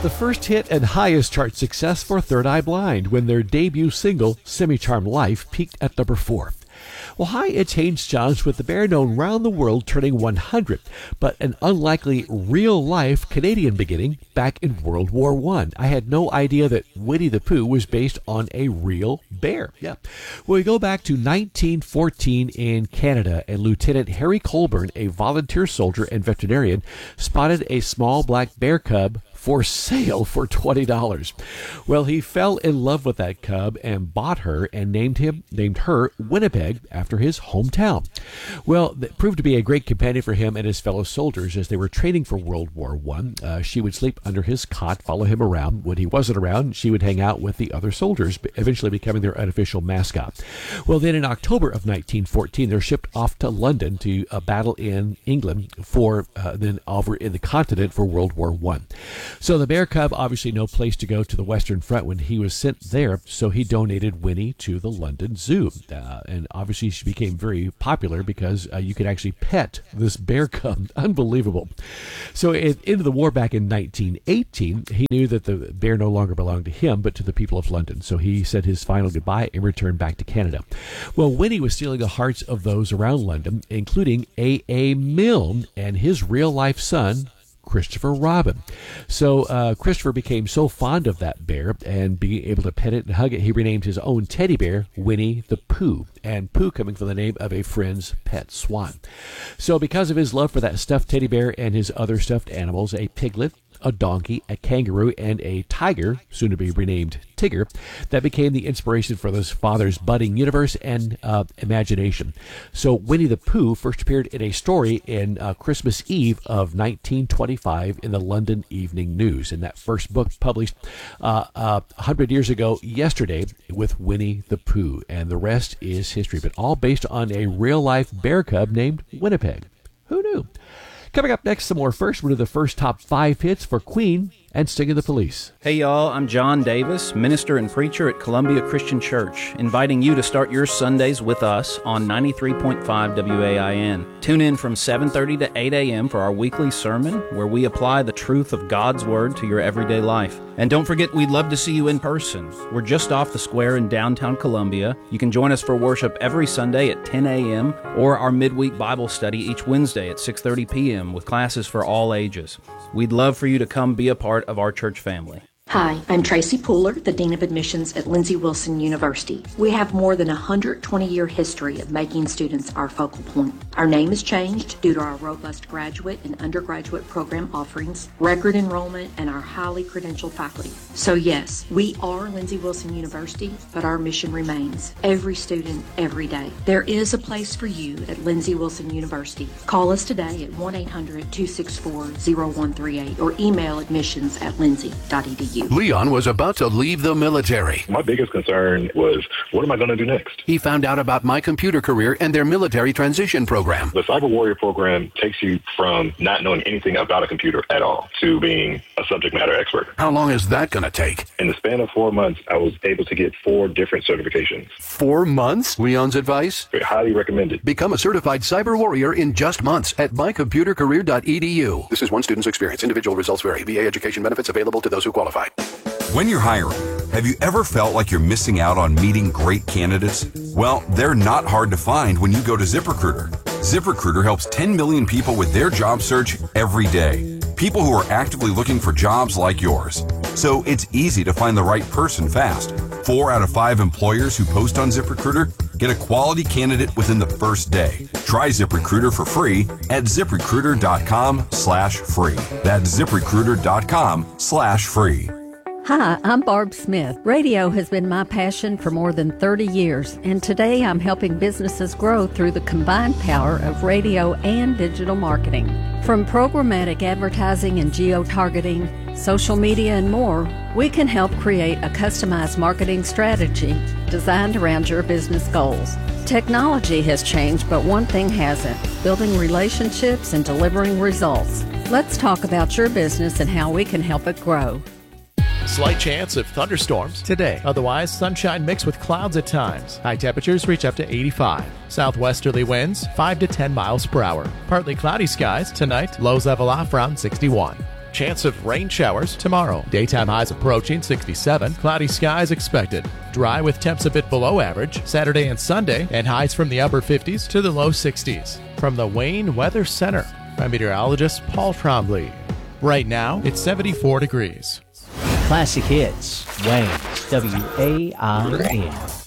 the first hit and highest chart success for Third Eye Blind when their debut single, Semi-Charmed Life, peaked at number 4. Well, hi, it's Haynes Johns with the bear known round the world turning 100, but an unlikely real-life Canadian beginning back in World War I. I had no idea that Winnie the Pooh was based on a real bear. Yeah. Well, we go back to 1914 in Canada, and Lieutenant Harry Colburn, a volunteer soldier and veterinarian, spotted a small black bear cub for sale for $20. Well, he fell in love with that cub and bought her and named her Winnipeg after his hometown. Well, it proved to be a great companion for him and his fellow soldiers as they were training for World War I. She would sleep under his cot, follow him around. When he wasn't around, she would hang out with the other soldiers, eventually becoming their unofficial mascot. Well, then in October of 1914, they're shipped off to London to battle in England for then over in the continent for World War I. So the bear cub, obviously no place to go to the Western Front when he was sent there, so he donated Winnie to the London Zoo. And obviously she became very popular because you could actually pet this bear cub. Unbelievable. So at the end of the war back in 1918, he knew that the bear no longer belonged to him, but to the people of London. So he said his final goodbye and returned back to Canada. Well, Winnie was stealing the hearts of those around London, including A.A. Milne and his real-life son, Christopher Robin. So Christopher became so fond of that bear and being able to pet it and hug it, he renamed his own teddy bear Winnie the Pooh, and Pooh coming from the name of a friend's pet swan. So because of his love for that stuffed teddy bear and his other stuffed animals, a piglet, a donkey, a kangaroo, and a tiger, soon to be renamed Tigger, that became the inspiration for his father's budding universe and imagination. So Winnie the Pooh first appeared in a story in Christmas Eve of 1925 in the London Evening News, and that first book published 100 years ago yesterday with Winnie the Pooh, and the rest is history, but all based on a real-life bear cub named Winnipeg. Who knew? Coming up next, some more First. One of the first top 5 hits for Queen and Sting of the Police. Hey y'all, I'm John Davis, minister and preacher at Columbia Christian Church, inviting you to start your Sundays with us on 93.5 WAIN. Tune in from 7:30 to 8 a.m. for our weekly sermon, where we apply the truth of God's Word to your everyday life. And don't forget, we'd love to see you in person. We're just off the square in downtown Columbia. You can join us for worship every Sunday at 10 a.m. or our midweek Bible study each Wednesday at 6:30 p.m. with classes for all ages. We'd love for you to come be a part of our church family. Hi, I'm Tracy Pooler, the Dean of Admissions at Lindsey Wilson University. We have more than a 120-year history of making students our focal point. Our name has changed due to our robust graduate and undergraduate program offerings, record enrollment, and our highly credentialed faculty. So yes, we are Lindsey Wilson University, but our mission remains. Every student, every day. There is a place for you at Lindsey Wilson University. Call us today at 1-800-264-0138 or email admissions@lindsey.edu. Leon was about to leave the military. My biggest concern was, what am I going to do next? He found out about My Computer Career and their military transition program. The Cyber Warrior program takes you from not knowing anything about a computer at all to being a subject matter expert. How long is that going to take? In the span of 4 months, I was able to get 4 different certifications. 4 months? Leon's advice? Highly recommended. Become a certified cyber warrior in just months at mycomputercareer.edu. This is one student's experience. Individual results vary. VA education benefits available to those who qualify. When you're hiring, have you ever felt like you're missing out on meeting great candidates? Well, they're not hard to find when you go to ZipRecruiter. ZipRecruiter helps 10 million people with their job search every day. People who are actively looking for jobs like yours. So it's easy to find the right person fast. 4 out of 5 employers who post on ZipRecruiter get a quality candidate within the first day. Try ZipRecruiter for free at ZipRecruiter.com/free. That's ZipRecruiter.com/free. Hi, I'm Barb Smith. Radio has been my passion for more than 30 years, and today I'm helping businesses grow through the combined power of radio and digital marketing. From programmatic advertising and geo-targeting, social media, and more, we can help create a customized marketing strategy designed around your business goals. Technology has changed, but one thing hasn't: building relationships and delivering results. Let's talk about your business and how we can help it grow. Slight chance of thunderstorms today. Otherwise, sunshine mixed with clouds at times. High temperatures reach up to 85. Southwesterly winds 5 to 10 miles per hour. Partly cloudy skies tonight. Lows level off around 61. Chance of rain showers tomorrow. Daytime highs approaching 67. Cloudy skies expected. Dry with temps a bit below average Saturday and Sunday, and highs from the upper 50s to the low 60s. From the Wayne Weather Center, I'm meteorologist Paul Trombley. Right now, it's 74 degrees. Classic Hits, Wayne, WAIN.